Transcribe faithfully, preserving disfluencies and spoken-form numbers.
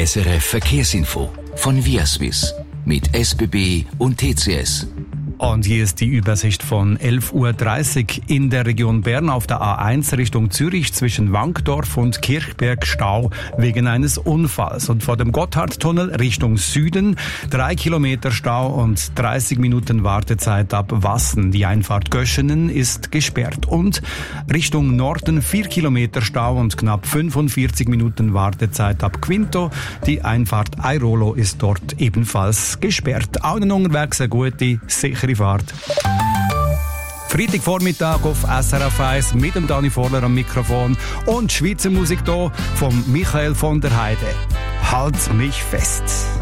S R F Verkehrsinfo von Viaswiss mit S B B und T C S. Und hier ist die Übersicht von elf Uhr dreißig in der Region Bern auf der A eins Richtung Zürich zwischen Wankdorf und Kirchberg Stau wegen eines Unfalls. Und vor dem Gotthardtunnel Richtung Süden drei Kilometer Stau und dreißig Minuten Wartezeit ab Wassen. Die Einfahrt Göschenen ist gesperrt. Und Richtung Norden vier Kilometer Stau und knapp fünfundvierzig Minuten Wartezeit ab Quinto. Die Einfahrt Airolo ist dort ebenfalls gesperrt. Allen unterwegs eine gute, sichere Fahrt. Freitagvormittag auf S R F eins mit dem Dani Vorler am Mikrofon und Schweizer Musik hier von Michael von der Heide. Halt mich fest.